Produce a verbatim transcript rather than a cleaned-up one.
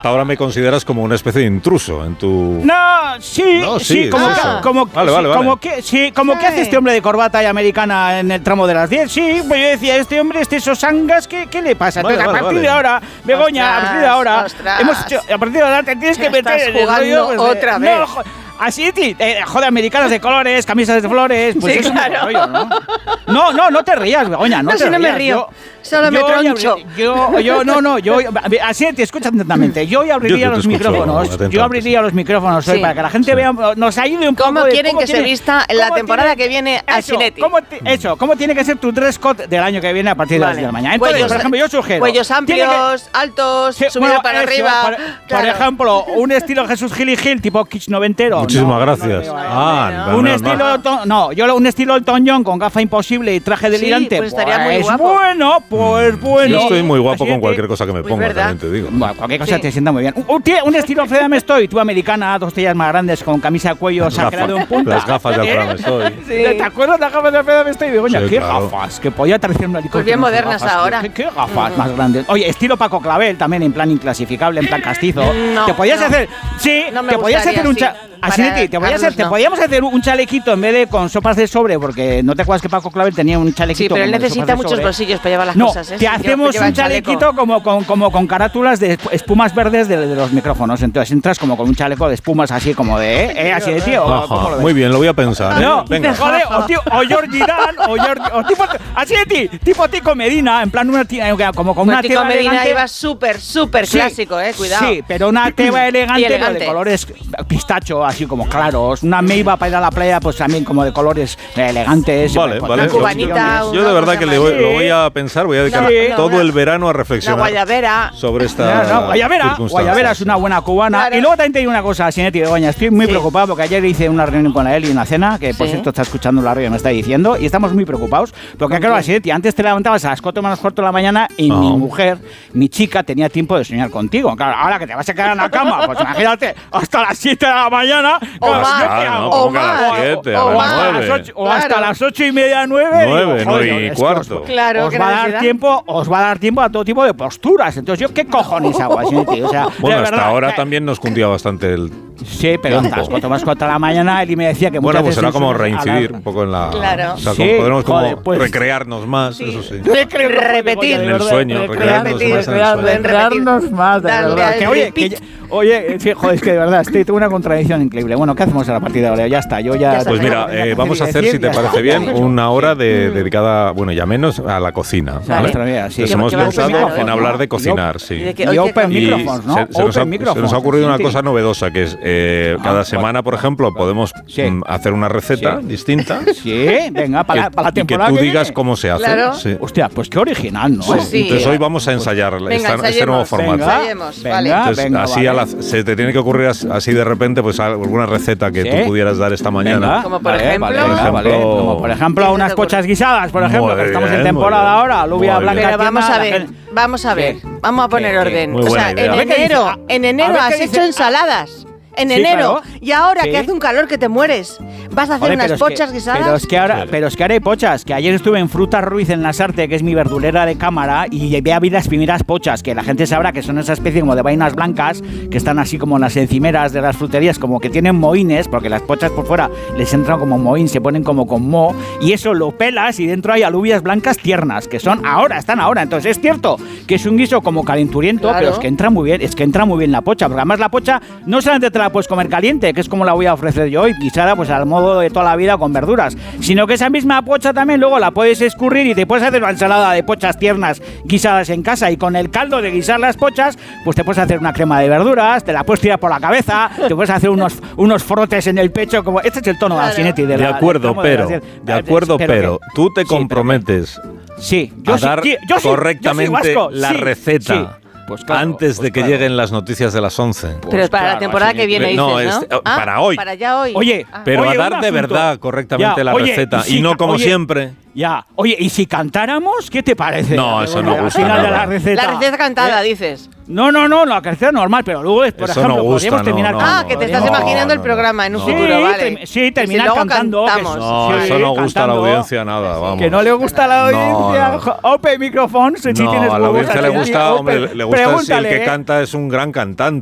Ahora me consideras como una especie de intruso en tu... No, sí, no, sí, sí, como, ah. que, como, vale, vale, sí, vale. como que, sí, como sí. que hace este hombre de corbata y americana en el tramo de las diez. Sí, pues yo decía, este hombre, este Sosangas, ¿qué, qué le pasa? Vale, Entonces, vale, a partir vale. de ahora, Begoña, ostras, a partir de ahora, ostras. hemos hecho, a partir de ahora te tienes que ya meter en el rollo, pues, otra de, vez. No, así, eh, joder, americanas de colores, camisas de flores, pues sí, es claro. un rollo, ¿no? No, no, no te rías, Begoña, no, no te si rías. No me río, yo, solo me yo troncho. Yo, yo, no, no, yo, así te escucha atentamente. Yo hoy abriría yo los micrófonos, yo abriría los micrófonos hoy sí. para que la gente sí. vea, nos ayude un poco. ¿Cómo de quieren cómo que tiene, se vista en la temporada tiene, que viene a Sinetti? ¿Cómo Eso, ¿cómo tiene que ser tu dress code del año que viene a partir vale. de las diez de la mañana? Entonces, cuellos, por ejemplo, yo sugiero... Cuellos amplios, que, altos, sí, subido bueno, para eso, arriba... Por, claro. por ejemplo, un estilo Jesús Gil y Gil, tipo kitsch noventero. Muchísimas no, gracias. No, no, ah, no, un estilo... To, no, yo un estilo Elton John con gafa imposible y traje delirante. Sí, pues estaría pues muy guapo. bueno, pues bueno. Yo estoy muy guapo Así con cualquier que, cosa que me ponga, ¿verdad? también te digo. Bueno, cualquier cosa sí. te sienta muy bien. Un, un estilo Fred Amestoy, tú americana, dos tallas más grandes, con camisa de cuello exagerado en punta. Las gafas de Fred Amestoy. Sí. ¿Te acuerdas de las gafas de Fred Amestoy? Begoña, Sí, qué claro. gafas, que podía aterrizar un helicóptero. Pues bien modernas gafas, ahora. ¿Qué, qué gafas mm. más grandes? Oye, estilo Paco Clavel, también en plan inclasificable, en plan castizo. No, te podías no. hacer... Sí, no te podías hacer un... Cha- Así de ti, te, podías hacer, te no. podíamos hacer un chalequito en vez de con sopas de sobre, porque no te acuerdas que Paco Clavel tenía un chalequito. Sí, pero él como necesita muchos sobre. bolsillos para llevar las no, cosas. ¿eh? Te hacemos un chalequito como con, como con carátulas de espumas verdes de, de los micrófonos. Entonces entras como con un chaleco de espumas así como de, ¿eh? ¿Eh? Así de tío. Ajá, muy bien, lo voy a pensar. ¿eh? No, venga. Joder, o, tío, o Georgie Dan, o, Georgie, o tipo, así de ti, tipo Tico Medina, en plan una tía, como con una Tico teba Medina elegante. iba súper, súper Sí, clásico, eh, cuidado. Sí, pero una teba elegante, elegante. de colores pistacho, así como claros. Una meiva para ir a la playa, pues también como de colores elegantes. Vale, pues, vale. Una cubanita. Yo de verdad que le voy, lo voy a pensar, voy a dedicar No, no, todo no, el verano a reflexionar. La guayabera. Sobre esta. No, no, Guayabera, Guayabera es una buena cubana. Claro. Y luego también te digo una cosa, Sinetti Begoña, estoy muy sí. preocupado porque ayer hice una reunión con la Eli, una cena, que por sí. cierto está escuchando la radio y me está diciendo, y estamos muy preocupados, porque claro, Sinetti, antes te levantabas a las cuatro menos cuarto de la mañana y no. mi mujer, mi chica, tenía tiempo de soñar contigo. Claro, ahora que te vas a quedar en la cama, pues imagínate, hasta las siete de la mañana. O claro, más, ¿yo qué hago? no, o como que a las más, siete, o a las más. nueve. Ocho, o Claro. hasta las ocho y media, nueve. Nueve, digo, nueve joder, y es que cuarto. Os, Claro, os qué va a dar necesidad. tiempo, os va a dar tiempo a todo tipo de posturas. Entonces, ¿yo qué cojones hago así, tío? O sea, Bueno, de hasta verdad, ahora que- también nos cundía bastante el. Sí, pero hasta las cuatro más cuatro de la mañana, Eli me decía que Bueno, muchas pues veces será como a las- reincidir un poco en la. Claro. O sea, Sí, como podremos como joder, pues- recrearnos más, eso sí. Repetir. En el sueño, recrearnos repetir, más en el sueño. recrearnos más, de Darle verdad. al Que, oye, que, repeat. oye, sí, joder, es que de verdad, estoy, tengo una contradicción increíble. Bueno, ¿qué hacemos a la partida de ahora? Ya está, yo ya... Ya está. Pues mira, ya eh, vamos a hacer, decir, si te ya parece está. bien, una hora de, dedicada, bueno, ya menos, a la cocina. O sea, ¿vale? nuestra vida, sí. Entonces Que- hemos que va a pensado cocinar, en ¿eh? hablar de Y yo- cocinar, sí. y de que- Y hoy qué open comemos. Y microphones, ¿no? se, se nos ha, Open microphones. se nos ha ocurrido una Sí. cosa novedosa, que es eh, Ah, cada bueno. semana, por ejemplo, podemos Sí. mm, hacer una receta Sí. distinta. Sí, venga, para, que, para la y que temporada tú que digas viene. cómo se hace. Claro. Sí. Hostia, pues qué original, ¿no? Pues sí. Entonces hoy vamos a ensayar Venga, esta- este ensayemos. nuevo formato. Venga, Ensayemos, venga, vale. Entonces, venga, así vale. a la- se te tiene que ocurrir as- así de repente, pues alguna receta que Sí. tú pudieras dar esta mañana. Venga, Como por vale, ejemplo- vale, venga, Por vale. ejemplo- Como por ejemplo ¿Qué unas te ocurre? pochas guisadas, por ejemplo, Muy que estamos bien, en muy temporada bien. ahora, alubia Muy blanca. bien. Pero vamos tierna, a la ver, gente- vamos a ver, ¿Qué? vamos a poner ¿Qué? orden. Muy O buena sea, idea. en A ver qué enero, dice. en A enero ver qué has dice. hecho ensaladas. En Sí, enero. claro. Y ahora Sí. que hace un calor que te mueres, vas a hacer Joder, unas pero es que- pochas guisadas. Pero es que ahora, Claro. pero es que ahora hay pochas. Que ayer estuve en Fruta Ruiz en Lasarte, que es mi verdulera de cámara, y vi a las primeras pochas, que la gente sabrá que son esa especie como de vainas blancas, que están así como en las encimeras de las fruterías, como que tienen mohines, porque las pochas por fuera les entran como mohín, se ponen como con moho, y eso lo pelas y dentro hay alubias blancas tiernas, que son ahora, están ahora. Entonces es cierto que es un guiso como calenturiento, Claro. pero es que entra muy bien, es que entra muy bien la pocha, porque además la pocha no solamente te la puedes comer caliente, que es como la voy a ofrecer yo hoy, guisada pues al modo de toda la vida con verduras, sino que esa misma pocha también luego la puedes escurrir y te puedes hacer una ensalada de pochas tiernas guisadas en casa, y con el caldo de guisar las pochas pues te puedes hacer una crema de verduras, te la puedes tirar por la cabeza, te puedes hacer unos, unos frotes en el pecho, como este es el tono Claro. de Sinetti de De la- acuerdo, del tono de pero, la- de acuerdo, pero, que- tú te sí, pero que- comprometes Sí, yo a sí, dar sí, yo sí, correctamente yo soy vasco, la sí, receta sí. Pues claro, antes pues de que claro. lleguen las noticias de las once. Pero es para claro, la temporada así que viene, no, dices, ¿no? es- Ah, para hoy. Para ya hoy. Oye, Ah. Pero Oye, a dar un de asunto. verdad correctamente Ya, la oye, receta sí, y no como oye, siempre. Ya. Oye, ¿y si cantáramos? ¿Qué te parece? No, eso no Al gusta final de nada. la receta. La receta cantada, ¿Eh? dices. No, no, no, la receta normal, pero luego, es, por Eso ejemplo, no gusta, podríamos no, terminar no, cantando. Ah, que te estás no, imaginando el no, programa en un no. futuro, Sí, vale. te- sí, Que si terminar luego cantando, que cantamos. No, Sí, eso no gusta a la cantando. audiencia nada, vamos. Que no le gusta a la audiencia. No, no. Ope, micrófonos, si No, tienes a la huevos audiencia le aquí, gusta, Ope, hombre, le gusta si el pregúntale, que ¿eh? canta es un gran cantante.